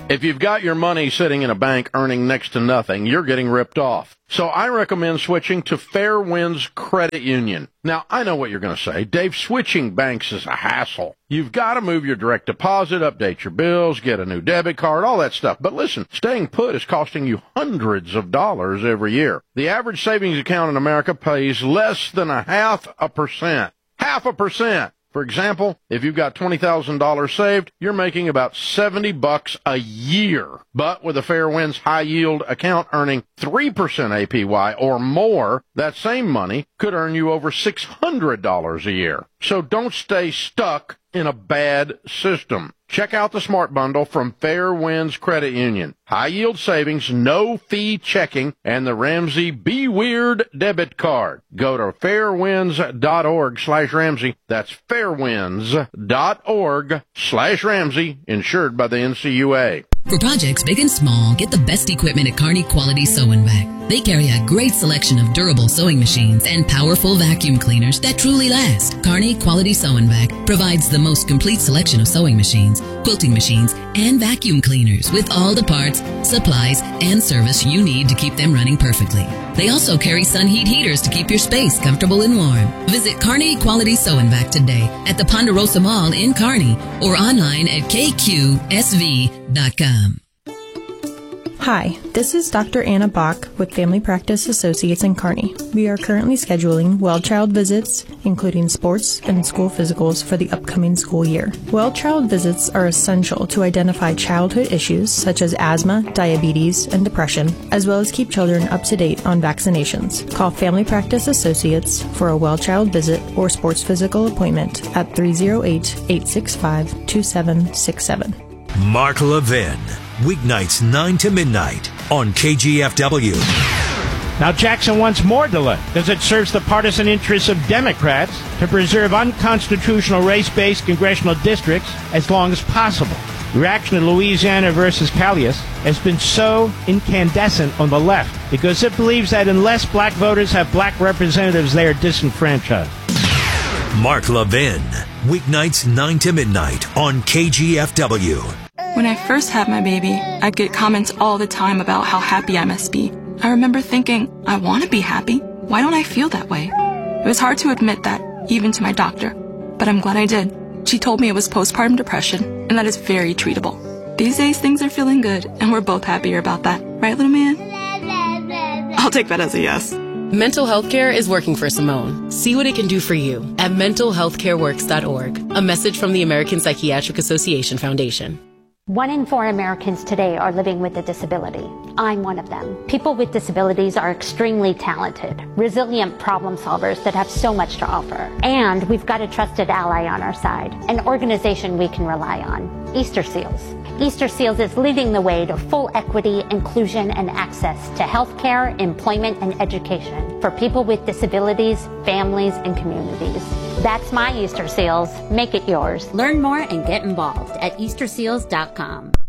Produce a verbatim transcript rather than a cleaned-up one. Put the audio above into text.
If you've got your money sitting in a bank earning next to nothing, you're getting ripped off. So I recommend switching to Fairwinds Credit Union. Now, I know what you're going to say. Dave, switching banks is a hassle. You've got to move your direct deposit, update your bills, get a new debit card, all that stuff. But listen, staying put is costing you hundreds of dollars every year. The average savings account in America pays less than a half a percent. Half a percent. For example, if you've got twenty thousand dollars saved, you're making about seventy bucks a year. But with a Fairwinds high yield account earning three percent A P Y or more, that same money could earn you over six hundred dollars a year. So don't stay stuck in a bad system. Check out the Smart Bundle from Fairwinds Credit Union. High yield savings, no fee checking, and the Ramsey Be Weird debit card. Go to fairwinds.org slash Ramsey. That's fairwinds.org slash Ramsey, insured by the N C U A. For projects big and small, get the best equipment at Kearney Quality Sew and Vac. They carry a great selection of durable sewing machines and powerful vacuum cleaners that truly last. Kearney Quality Sew and Vac provides the most complete selection of sewing machines, quilting machines, and vacuum cleaners with all the parts, supplies, and service you need to keep them running perfectly. They also carry sun heat heaters to keep your space comfortable and warm. Visit Kearney Quality Sew and Vac today at the Ponderosa Mall in Kearney or online at K Q S V dot com. Hi, this is Doctor Anna Bach with Family Practice Associates in Kearney. We are currently scheduling well child visits, including sports and school physicals for the upcoming school year. Well child visits are essential to identify childhood issues such as asthma, diabetes, and depression, as well as keep children up to date on vaccinations. Call Family Practice Associates for a well child visit or sports physical appointment at three oh eight, eight six five, two seven six seven. Mark Levin, weeknights nine to midnight on K G F W. Now Jackson wants more delay because it serves the partisan interests of Democrats to preserve unconstitutional race-based congressional districts as long as possible. The reaction to Louisiana versus Callius has been so incandescent on the left because it believes that unless black voters have black representatives, they are disenfranchised. Mark Levin, weeknights nine to midnight on K G F W. When I first had my baby, I'd get comments all the time about how happy I must be. I remember thinking, I want to be happy. Why don't I feel that way? It was hard to admit that, even to my doctor. But I'm glad I did. She told me it was postpartum depression, and that is very treatable. These days, things are feeling good, and we're both happier about that. Right, little man? I'll take that as a yes. Mental health care is working for Simone. See what it can do for you at mental health care works dot org. A message from the American Psychiatric Association Foundation. One in four Americans today are living with a disability. I'm one of them. People with disabilities are extremely talented, resilient problem solvers that have so much to offer. And we've got a trusted ally on our side, an organization we can rely on, Easter Seals. Easter Seals is leading the way to full equity, inclusion, and access to healthcare, employment, and education for people with disabilities, families, and communities. That's my Easter Seals. Make it yours. Learn more and get involved at Easter Seals dot com.